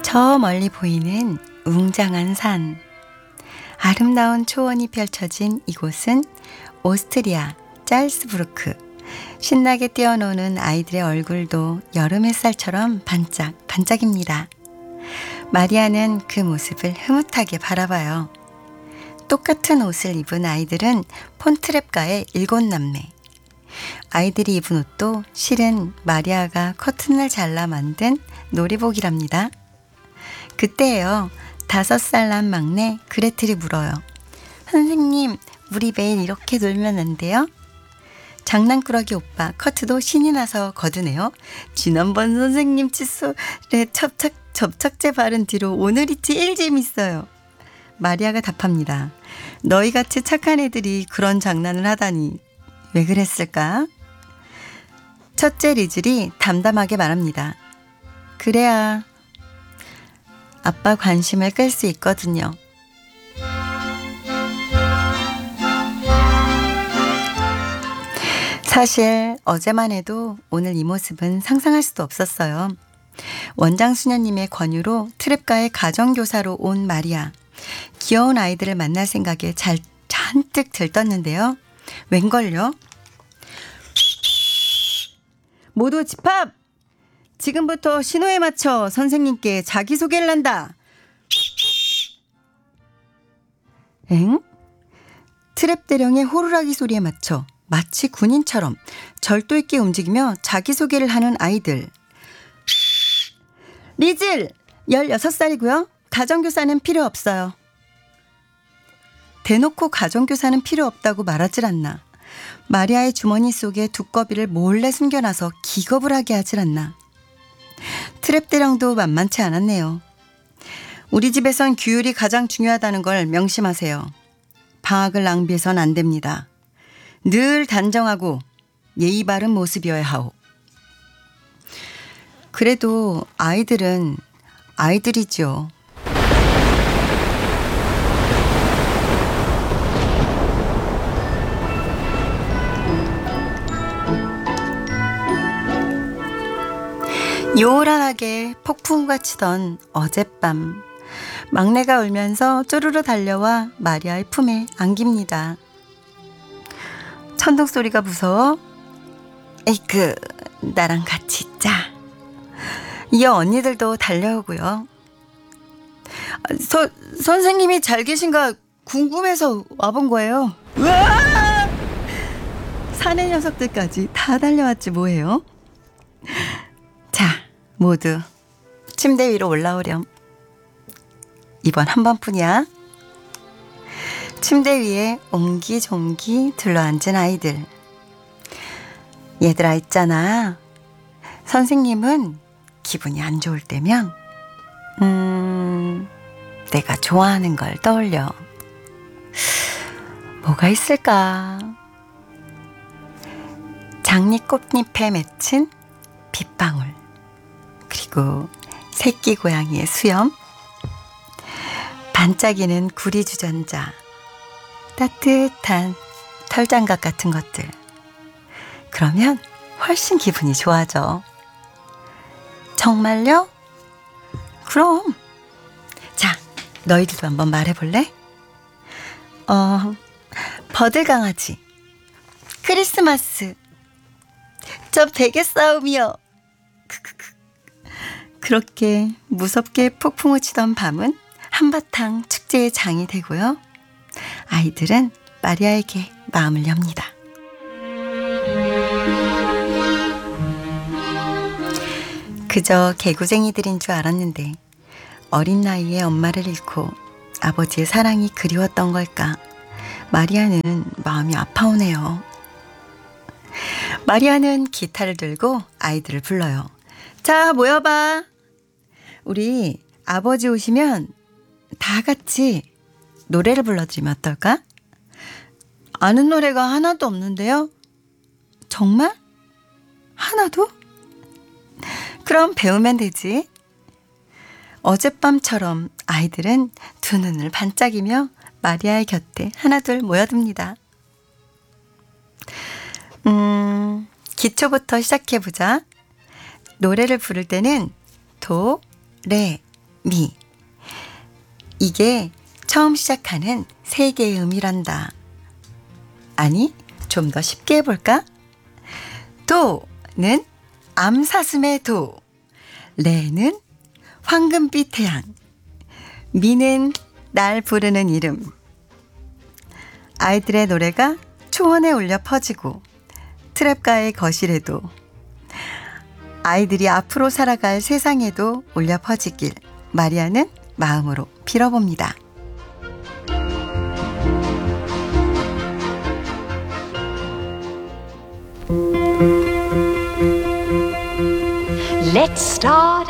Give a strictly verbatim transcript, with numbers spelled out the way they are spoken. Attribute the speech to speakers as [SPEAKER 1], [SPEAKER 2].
[SPEAKER 1] 저 멀리 보이는 웅장한 산. 아름다운 초원이 펼쳐진 이곳은 오스트리아 짤스부르크. 신나게 뛰어노는 아이들의 얼굴도 여름 햇살처럼 반짝 반짝입니다. 마리아는 그 모습을 흐뭇하게 바라봐요. 똑같은 옷을 입은 아이들은 폰트랩가의 일곱 남매. 아이들이 입은 옷도 실은 마리아가 커튼을 잘라 만든 놀이복이랍니다. 그때예요. 다섯 살 난 막내 그레텔이 물어요. 선생님, 우리 매일 이렇게 놀면 안 돼요? 장난꾸러기 오빠 커트도 신이 나서 거드네요. 지난번 선생님 칫솔에 접착, 접착제 바른 뒤로 오늘이 제일 재밌어요. 마리아가 답합니다. 너희같이 착한 애들이 그런 장난을 하다니 왜 그랬을까? 첫째 리즐이 담담하게 말합니다. 그래야 아빠 관심을 끌 수 있거든요. 사실 어제만 해도 오늘 이 모습은 상상할 수도 없었어요. 원장 수녀님의 권유로 트랩가의 가정교사로 온 마리아. 귀여운 아이들을 만날 생각에 잘 잔뜩 들떴는데요. 웬걸요? 모두 집합! 지금부터 신호에 맞춰 선생님께 자기소개를 한다. 엥? 트랩 대령의 호루라기 소리에 맞춰 마치 군인처럼 절도 있게 움직이며 자기소개를 하는 아이들. 리즐! 열여섯 살이고요. 가정교사는 필요 없어요. 대놓고 가정교사는 필요 없다고 말하질 않나. 마리아의 주머니 속에 두꺼비를 몰래 숨겨놔서 기겁을 하게 하질 않나. 트랩 대령도 만만치 않았네요. 우리 집에선 규율이 가장 중요하다는 걸 명심하세요. 방학을 낭비해선 안 됩니다. 늘 단정하고 예의 바른 모습이어야 하오. 그래도 아이들은 아이들이죠. 요란하게 폭풍우가 치던 어젯밤, 막내가 울면서 쪼르르 달려와 마리아의 품에 안깁니다. 천둥 소리가 무서워? 에이크, 나랑 같이 있자. 이어 언니들도 달려오고요. 서, 선생님이 잘 계신가 궁금해서 와본 거예요. 으아! 사내 녀석들까지 다 달려왔지 뭐예요. 자, 모두 침대 위로 올라오렴. 이번 한 번뿐이야. 침대 위에 옹기종기 둘러앉은 아이들. 얘들아 있잖아. 선생님은 기분이 안 좋을 때면 음, 내가 좋아하는 걸 떠올려. 뭐가 있을까? 장미꽃잎에 맺힌 빗방울, 그리고 새끼 고양이의 수염, 반짝이는 구리 주전자, 따뜻한 털장갑 같은 것들. 그러면 훨씬 기분이 좋아져. 정말요? 그럼. 자, 너희들도 한번 말해볼래? 어, 버들강아지, 크리스마스, 저 베개 싸움이요. 크크크. 그렇게 무섭게 폭풍을 치던 밤은 한바탕 축제의 장이 되고요. 아이들은 마리아에게 마음을 엽니다. 그저 개구쟁이들인 줄 알았는데 어린 나이에 엄마를 잃고 아버지의 사랑이 그리웠던 걸까. 마리아는 마음이 아파오네요. 마리아는 기타를 들고 아이들을 불러요. 자, 모여봐. 우리 아버지 오시면 다 같이 노래를 불러드리면 어떨까? 아는 노래가 하나도 없는데요. 정말? 하나도? 그럼 배우면 되지. 어젯밤처럼 아이들은 두 눈을 반짝이며 마리아의 곁에 하나둘 모여듭니다. 음, 기초부터 시작해보자. 노래를 부를 때는 도, 레, 미. 이게 처음 시작하는 세 개의 음이란다. 아니, 좀 더 쉽게 해볼까? 도는 암사슴의 도, 레는 황금빛 태양, 미는 날 부르는 이름. 아이들의 노래가 초원에 울려 퍼지고 트랩가의 거실에도, 아이들이 앞으로 살아갈 세상에도 울려 퍼지길 마리아는 마음으로 빌어봅니다.
[SPEAKER 2] Let's start